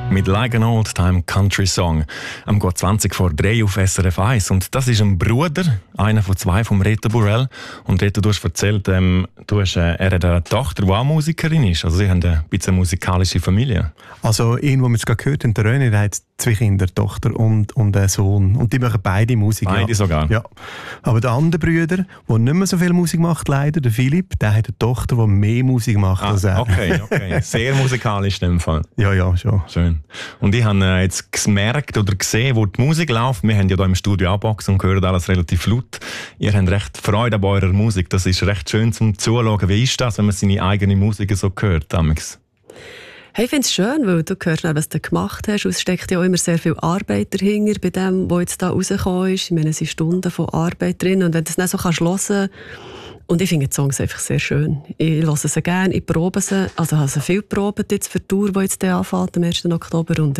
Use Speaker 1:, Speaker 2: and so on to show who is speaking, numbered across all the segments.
Speaker 1: mit Like an Old Time Country Song. Am geht 20 vor 3 auf SRF 1. Und das ist ein Bruder, einer von 2 vom Reto Burrell. Und Reto, du hast erzählt, er hat eine Tochter, die auch Musikerin ist. Also sie haben ein bisschen eine musikalische Familie.
Speaker 2: Also ihn, wo wir es gerade gehört haben, der René, der hat 2 Kinder, eine Tochter und einen Sohn. Und die machen beide Musik.
Speaker 1: Beide sogar?
Speaker 2: Ja. Aber der andere Bruder, der nicht mehr so viel Musik macht, leider, der Philipp, der hat eine Tochter, die mehr Musik macht als er.
Speaker 1: Okay. Sehr musikalisch in dem Fall.
Speaker 2: Ja, schon.
Speaker 1: Schön. Und ich habe jetzt gemerkt oder gesehen, wo die Musik läuft. Wir haben ja hier im Studio auch Box und hören alles relativ laut. Ihr habt recht Freude an eurer Musik. Das ist recht schön zum Zuschauen. Wie ist das, wenn man seine eigene Musik so hört?
Speaker 3: Hey, ich finde es schön, weil du hörst, was du gemacht hast. Es steckt ja auch immer sehr viel Arbeit dahinter bei dem, was jetzt da rausgekommen ist. Ich meine, es sind Stunden von Arbeit drin. Und wenn du es dann so hören kannst, und ich finde die Songs einfach sehr schön. Ich höre sie gerne, ich probe sie. Also ich habe sie viel geprobt jetzt für die Tour, die jetzt anfängt am 1. Oktober. Und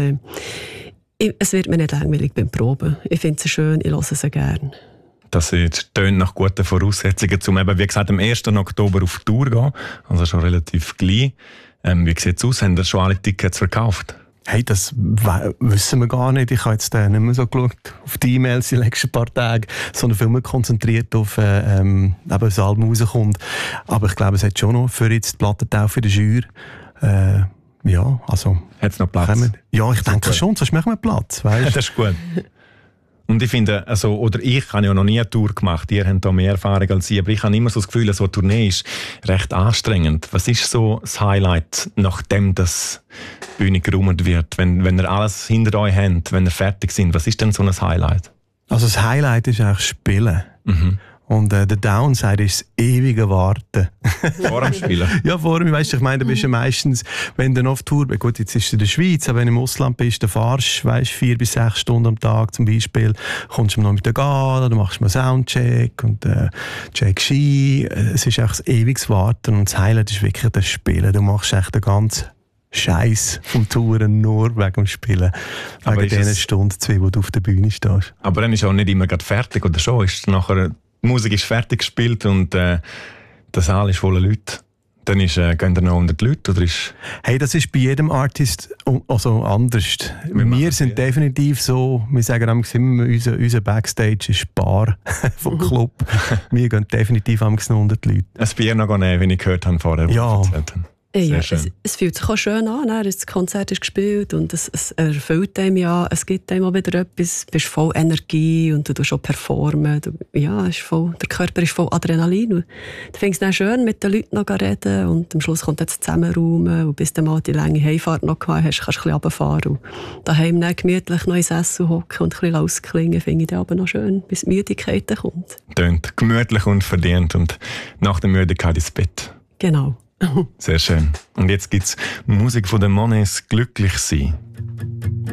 Speaker 3: es wird mir nicht langweilig beim Proben. Ich finde sie schön, ich höre sie gerne.
Speaker 1: Das tönt nach guten Voraussetzungen, um eben, wie gesagt, am 1. Oktober auf die Tour gehen. Also schon relativ gleich. Wie sieht es aus? Haben ihr schon alle Tickets verkauft?
Speaker 2: Hey, das wissen wir gar nicht. Ich habe jetzt nicht mehr so geschaut auf die E-Mails die letzten paar Tage, sondern viel mehr konzentriert auf, eben das Album rauskommt. Aber ich glaube, es hat schon noch für jetzt die Plattentaufe in der Jury. Ja, also...
Speaker 1: Hat es noch Platz?
Speaker 2: Ja, ich denke schon, sonst machen wir Platz. Weißt?
Speaker 1: Das ist gut. Und ich finde, ich habe ja noch nie eine Tour gemacht, ihr habt da mehr Erfahrung als ich, aber ich habe immer so das Gefühl, so eine Tournee ist recht anstrengend. Was ist so das Highlight, nachdem das Bühne geräumt wird, wenn ihr alles hinter euch habt, wenn ihr fertig sind? Was ist denn so ein Highlight?
Speaker 2: Also das Highlight ist eigentlich Spielen.
Speaker 1: Mhm.
Speaker 2: Und der Downside ist das ewige Warten.
Speaker 1: Vor dem Spielen?
Speaker 2: Ja, vor dem. Weißt, ich meine, du bist ja meistens, wenn du auf Tour bist, gut, jetzt ist es in der Schweiz, aber wenn du im Ausland bist, dann fahrst du 4 bis 6 Stunden am Tag zum Beispiel, kommst du noch mit der Garde, dann machst du mal Soundcheck und checkst ein. Es ist echt das ewiges Warten und das Highlight ist wirklich das Spielen. Du machst echt den ganzen Scheiß vom Touren nur wegen dem Spielen. Wegen diesen Stunden 2, wo du auf der Bühne stehst.
Speaker 1: Aber dann ist auch nicht immer gerade fertig, oder schon? Die Musik ist fertig gespielt und der Saal ist voller Leute. Dann gehen da noch 100 Leute? Oder ist
Speaker 2: hey, das ist bei jedem Artist also anders. Wir sind definitiv so, wir sagen immer, unser Backstage ist Bar vom Club. Wir gehen definitiv noch 100 Leute.
Speaker 1: Ein Bier noch nehmen, wie ich gehört habe vorher.
Speaker 2: Ja.
Speaker 3: Ja, es fühlt sich auch schön an. Das Konzert ist gespielt und es erfüllt einem ja. Es gibt einem auch wieder etwas. Du bist voll Energie und du tust auch performen. Der Körper ist voll Adrenalin. Und du findest es dann schön, mit den Leuten noch reden und am Schluss kommt jetzt Zusammenraumen und bis du mal die lange Heimfahrt noch gehabt hast, kannst du ein bisschen runterfahren und daheim dann gemütlich noch ins Essen hocken und ein bisschen ausklingen, finde ich dann aber noch schön, bis die Müdigkeit kommt.
Speaker 1: Tönt gemütlich und verdient und nach der Müdigkeit ins Bett.
Speaker 3: Genau.
Speaker 1: Sehr schön. Und jetzt gibt es Musik von den Monets «Glücklich sein».